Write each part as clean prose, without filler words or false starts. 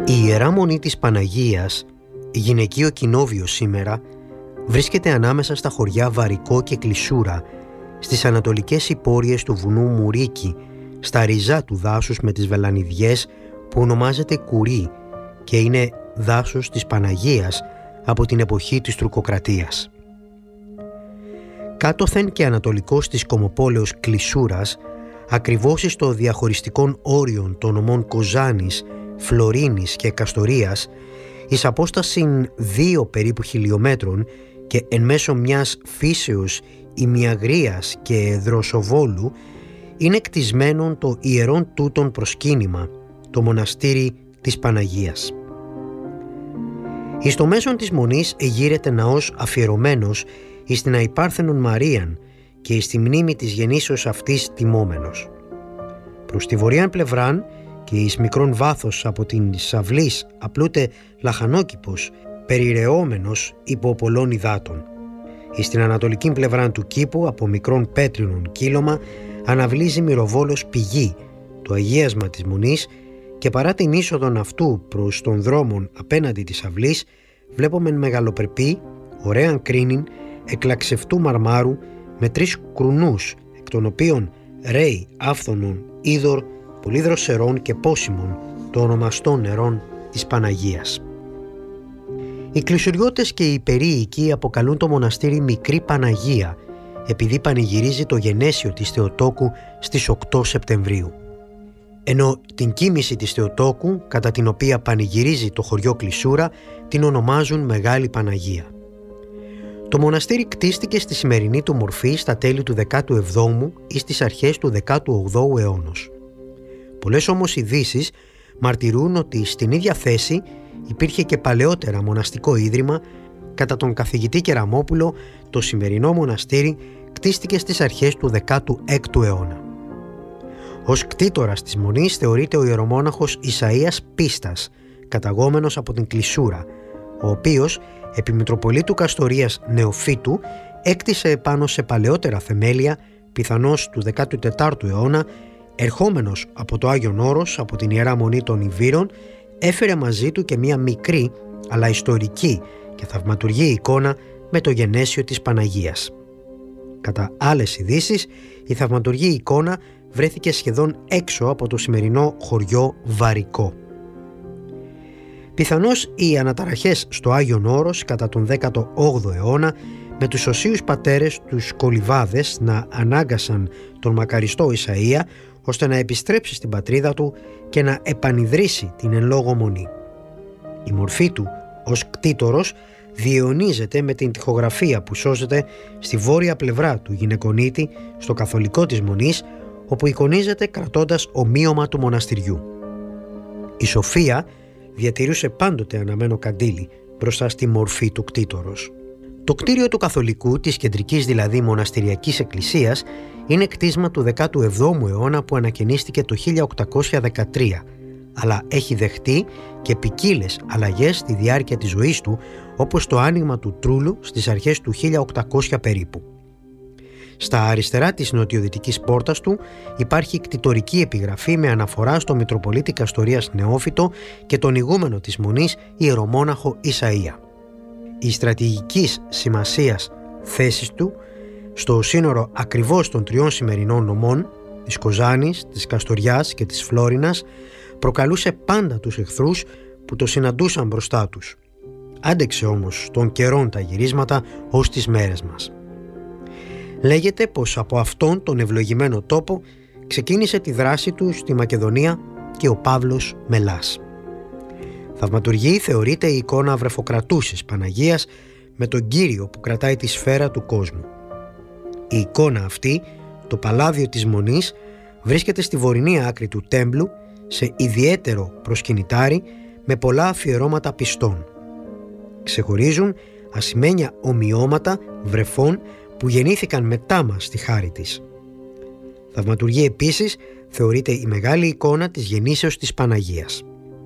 Η Ιερά Μονή της Παναγίας, γυναικείο κοινόβιο σήμερα, βρίσκεται ανάμεσα στα χωριά Βαρικό και Κλεισούρα, στις ανατολικές υπόρειες του βουνού Μουρίκι, στα ριζά του δάσους με τις βελανιδιές που ονομάζεται Κουρί και είναι δάσος της Παναγίας από την εποχή της Τουρκοκρατίας. Κάτωθεν και ανατολικός της κομοπόλεως Κλεισούρας, ακριβώς στο διαχωριστικών όριων των νομών Κοζάνης, Φλωρίνης και Καστορίας, εις απόσταση 2 περίπου χιλιόμετρων και εν μέσω μιας φύσεως ημιαγρίας και δροσοβόλου, είναι κτισμένον το ιερόν τούτον προσκύνημα, το μοναστήρι της Παναγίας. Εις το μέσον της μονής εγείρεται ναός αφιερωμένος εις την αϊπάρθενον Μαρίαν και εις τη μνήμη της γεννήσεως αυτής τιμόμενος. Προς τη βορείαν πλευράν και εις μικρόν βάθος από την αυλής απλούται λαχανόκηπος περιραιόμενος υπό πολλών υδάτων. Εις την ανατολική πλευράν του κήπου από μικρόν πέτρινον κύλωμα αναβλύζει μυροβόλος πηγή, το αγίασμα της μονής, και παρά την είσοδον αυτού προς τον δρόμον απέναντι της αυλής βλέπομεν μεγαλοπρεπή, ωραίαν κρίνην, εκλαξευτού μαρμάρου με 3 κρουνούς, εκ των οποίων ρέει άφθονον είδωρ πολύ δροσερών και πόσιμων το ονομαστό νερών της Παναγίας. Οι κλεισουριώτες και οι περίοικοι αποκαλούν το μοναστήρι Μικρή Παναγία, επειδή πανηγυρίζει το γενέσιο της Θεοτόκου στις 8 Σεπτεμβρίου. Ενώ την κοίμηση της Θεοτόκου, κατά την οποία πανηγυρίζει το χωριό Κλεισούρα, την ονομάζουν Μεγάλη Παναγία. Το μοναστήρι κτίστηκε στη σημερινή του μορφή στα τέλη του 17ου ή στις αρχές του 18ου αιώνος. Πολλές όμως ειδήσεις μαρτυρούν ότι στην ίδια θέση υπήρχε και παλαιότερα μοναστικό ίδρυμα. Κατά τον καθηγητή Κεραμόπουλο, το σημερινό μοναστήρι κτίστηκε στις αρχές του 16ου αιώνα. Ως κτήτορας της μονής θεωρείται ο ιερομόναχος Ισαΐας Πίστας, καταγόμενος από την Κλεισούρα, ο οποίος, επί Μητροπολίτου Καστορίας Νεοφύτου, έκτισε επάνω σε παλαιότερα θεμέλια, πιθανώς του 14ου αιώνα, ερχόμενος από το Άγιον Όρος, από την Ιερά Μονή των Ιβύρων, έφερε μαζί του και μία μικρή, αλλά ιστορική και θαυματουργή εικόνα με το γενέσιο της Παναγίας. Κατά άλλες ειδήσεις, η θαυματουργή εικόνα βρέθηκε σχεδόν έξω από το σημερινό χωριό Βαρικό. Πιθανώς οι αναταραχές στο Άγιον Όρος κατά τον 18ο αιώνα, με τους οσίους πατέρες τους κολυβάδες να ανάγκασαν τον μακαριστό Ισαΐα ώστε να επιστρέψει στην πατρίδα του και να επανιδρύσει την εν λόγω μονή. Η μορφή του ως κτήτορος διαιωνίζεται με την τοιχογραφία που σώζεται στη βόρεια πλευρά του γυναικονίτη στο καθολικό της μονής, όπου εικονίζεται κρατώντας ομοίωμα του μοναστηριού. Η Σοφία διατηρούσε πάντοτε αναμένο καντήλι μπροστά στη μορφή του κτήτορος. Το κτίριο του καθολικού, της κεντρικής δηλαδή μοναστηριακής εκκλησίας, είναι κτίσμα του 17ου αιώνα που ανακαινίστηκε το 1813, αλλά έχει δεχτεί και ποικίλες αλλαγές στη διάρκεια της ζωής του, όπως το άνοιγμα του Τρούλου στις αρχές του 1800 περίπου. Στα αριστερά της νοτιοδυτικής πόρτας του υπάρχει κτητορική επιγραφή με αναφορά στο Μητροπολίτη Καστορίας Νεόφυτο και τον ηγούμενο της μονής ιερομόναχο Ισαΐα. Η στρατηγικής σημασίας θέσης του στο σύνορο ακριβώς των 3 σημερινών νομών, της Κοζάνης, της Καστοριάς και της Φλόρινας, προκαλούσε πάντα τους εχθρούς που το συναντούσαν μπροστά τους. Άντεξε όμως των καιρών τα γυρίσματα ως τις μέρες μας. Λέγεται πως από αυτόν τον ευλογημένο τόπο ξεκίνησε τη δράση του στη Μακεδονία και ο Παύλος Μελάς. Θαυματουργή θεωρείται η εικόνα βρεφοκρατούσης Παναγίας με τον Κύριο που κρατάει τη σφαίρα του κόσμου. Η εικόνα αυτή, το παλάδιο της Μονής, βρίσκεται στη βορεινή άκρη του τέμπλου σε ιδιαίτερο προσκυνητάρι με πολλά αφιερώματα πιστών. Ξεχωρίζουν ασημένια ομοιώματα βρεφών που γεννήθηκαν μετά μας στη χάρη της. Θαυματουργή επίσης θεωρείται η μεγάλη εικόνα της γεννήσεως της Παναγίας.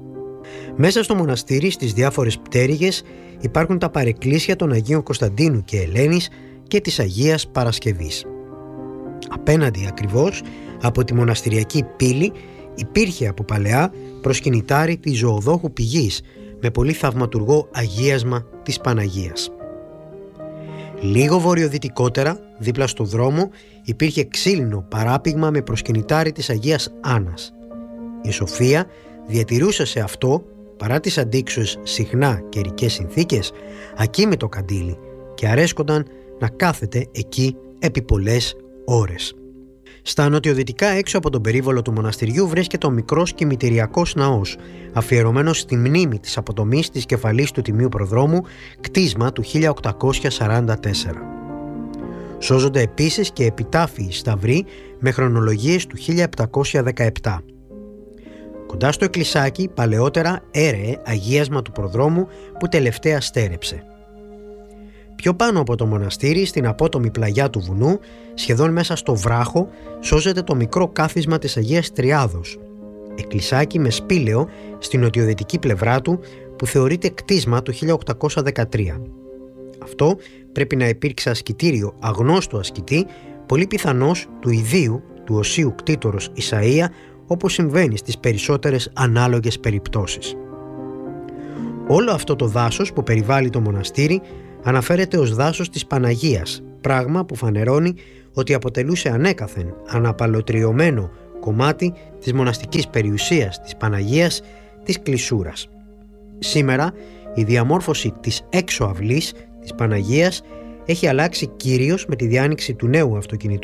Μέσα στο μοναστήρι στις διάφορες πτέρυγες υπάρχουν τα παρεκκλήσια των Αγίων Κωνσταντίνου και Ελένης και της Αγίας Παρασκευής. Απέναντι ακριβώς από τη μοναστηριακή πύλη υπήρχε από παλαιά προσκυνητάρι της Ζωοδόχου Πηγής με πολύ θαυματουργό αγίασμα της Παναγίας. Λίγο βορειοδυτικότερα, δίπλα στο δρόμο, υπήρχε ξύλινο παράπηγμα με προσκυνητάρι της Αγίας Άννας. Η Σοφία διατηρούσε σε αυτό, παρά τις αντίξωες συχνά καιρικές συνθήκες, ακίμητο καντήλι και αρέσκονταν να κάθεται εκεί επί πολλές ώρες. Στα νοτιοδυτικά έξω από τον περίβολο του μοναστηριού βρίσκεται ο μικρός κημητηριακός ναός, αφιερωμένος στη μνήμη της αποτομής της κεφαλής του Τιμίου Προδρόμου, κτίσμα του 1844. Σώζονται επίσης και επιτάφιοι σταυροί με χρονολογίες του 1717. Κοντά στο εκκλησάκι παλαιότερα έρεε αγίασμα του προδρόμου που τελευταία στέρεψε. Πιο πάνω από το μοναστήρι, στην απότομη πλαγιά του βουνού, σχεδόν μέσα στο βράχο, σώζεται το μικρό κάθισμα της Αγίας Τριάδος, εκκλησάκι με σπήλαιο στην νοτιοδυτική πλευρά του που θεωρείται κτίσμα του 1813. Αυτό πρέπει να υπήρξε ασκητήριο αγνώστου ασκητή, πολύ πιθανώς του ιδίου του οσίου κτήτορος Ισαΐα, όπως συμβαίνει στις περισσότερες ανάλογες περιπτώσεις. Όλο αυτό το δάσος που περιβάλλει το μοναστήρι αναφέρεται ως δάσος της Παναγίας, πράγμα που φανερώνει ότι αποτελούσε ανέκαθεν αναπαλωτριωμένο κομμάτι της μοναστικής περιουσίας της Παναγίας της Κλεισούρας. Σήμερα η διαμόρφωση της έξω αυλής της Παναγίας έχει αλλάξει κυρίως με τη διάνοιξη του νέου αυτοκινητού